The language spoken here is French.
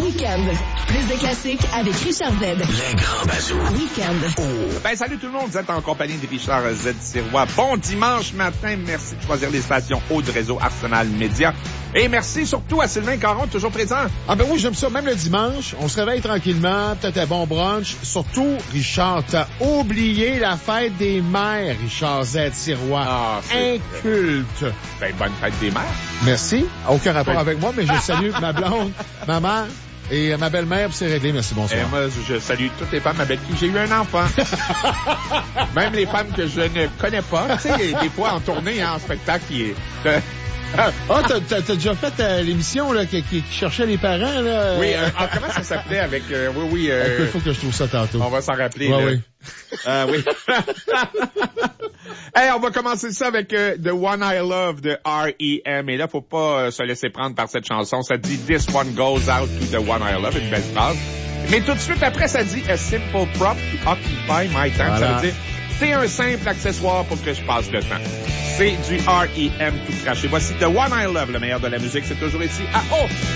Week-end. Plus de classiques avec Richard Z. Les grands bazous. Week-end. Oh. Ben, salut tout le monde, vous êtes en compagnie de Richard Z. Sirois. Bon dimanche matin, merci de choisir les stations haut du réseau Arsenal Média. Et merci surtout à Sylvain Caron, toujours présent. Ah ben oui, j'aime ça. Même le dimanche, on se réveille tranquillement, peut-être un bon brunch. Surtout, Richard, t'as oublié la fête des mères, Richard Z. Sirois. Ah, c'est inculte. Ben, bonne fête des mères. Merci. Aucun rapport avec moi, mais je salue ma blonde, ma mère et ma belle-mère, puis c'est réglé. Merci, bonsoir. Et moi, je salue toutes les femmes avec qui j'ai eu un enfant. Même les femmes que je ne connais pas. Tu sais, des fois en tournée, en spectacle, t'as déjà fait l'émission là qui cherchait les parents, là? Oui, comment ça s'appelait avec... oui. Il faut que je trouve ça tantôt. On va s'en rappeler. Ouais, là. oui. Oui. Hey, on va commencer ça avec The One I Love de R.E.M. Et là, faut pas se laisser prendre par cette chanson. Ça dit This One Goes Out to the One I Love, une belle phrase. Mais tout de suite après, ça dit A Simple Prop to Occupy My Time. Voilà. Ça veut dire c'est un simple accessoire pour que je passe le temps. C'est du R.E.M. tout craché. Voici The One I Love, le meilleur de la musique. C'est toujours ici à O.